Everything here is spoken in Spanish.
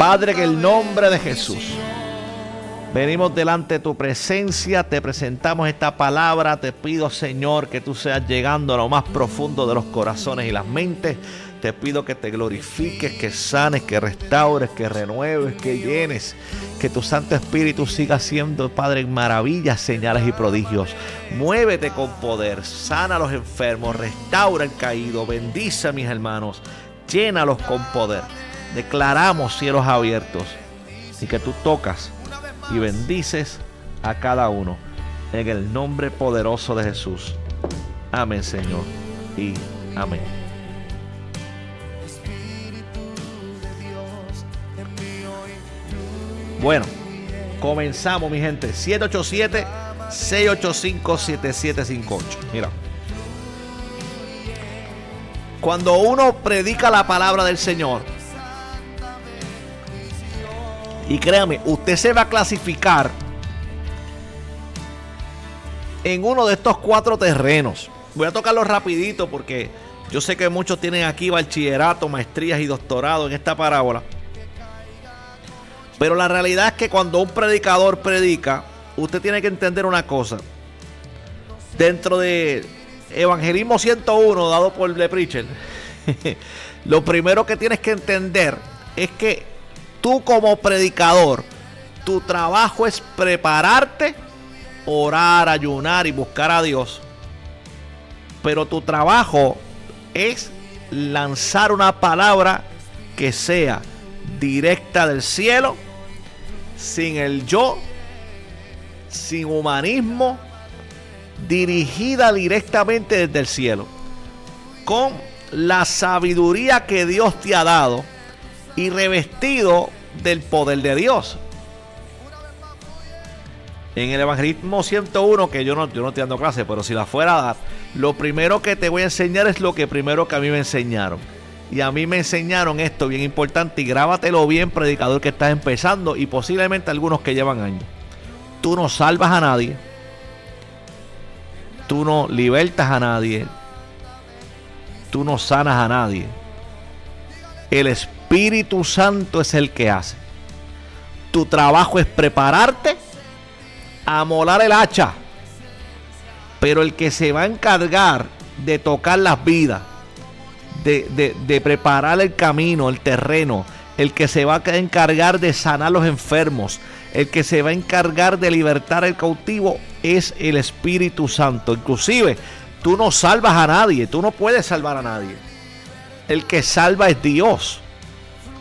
Padre, en el nombre de Jesús, venimos delante de tu presencia, te presentamos esta palabra. Te pido, Señor, que tú seas llegando a lo más profundo de los corazones y las mentes. Te pido que te glorifiques, que sanes, que restaures, que renueves, que llenes. Que tu Santo Espíritu siga haciendo, Padre, maravillas, señales y prodigios. Muévete con poder, sana a los enfermos, restaura al caído, bendice a mis hermanos, llénalos con poder. Declaramos cielos abiertos y que tú tocas y bendices a cada uno. En el nombre poderoso de Jesús. Amén, Señor, y amén. Bueno, comenzamos, mi gente. 787-685-7758. Mira, cuando uno predica la palabra del Señor, y créame, usted se va a clasificar en uno de estos 4 terrenos. Voy a tocarlo rapidito porque yo sé que muchos tienen aquí bachillerato, maestrías y doctorado en esta parábola. Pero la realidad es que cuando un predicador predica, usted tiene que entender una cosa. Dentro de Evangelismo 101, dado por The Preacher, lo primero que tienes que entender es que tú como predicador, tu trabajo es prepararte, orar, ayunar y buscar a Dios. Pero tu trabajo es lanzar una palabra que sea directa del cielo, sin el yo, sin humanismo, dirigida directamente desde el cielo, con la sabiduría que Dios te ha dado y revestido del poder de Dios. En el Evangelismo 101, que yo no estoy dando clase, pero si la fuera a dar, lo primero que te voy a enseñar es lo que primero que a mí me enseñaron. Y a mí me enseñaron esto bien importante, y grábatelo bien, predicador que estás empezando, y posiblemente algunos que llevan años. Tú no salvas a nadie, tú no libertas a nadie, tú no sanas a nadie. El Espíritu Santo es el que hace. Tu trabajo es prepararte, amolar el hacha, pero el que se va a encargar de tocar las vidas, de preparar el camino, el terreno, el que se va a encargar de sanar los enfermos, el que se va a encargar de libertar el cautivo, es el Espíritu Santo. Inclusive, tú no salvas a nadie, tú no puedes salvar a nadie. El que salva es Dios.